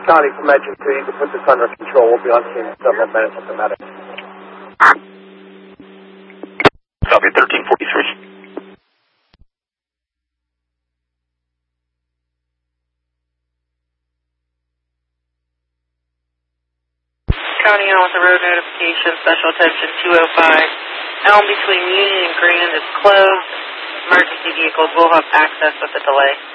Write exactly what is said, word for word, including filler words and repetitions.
County from Engine two, you can put this under control. We'll be on scene in several minutes with the medic. Copy, thirteen forty-three. County on with a road notification, special attention two oh five. Elm between Union and Grand is closed. Emergency vehicles will have access with a delay.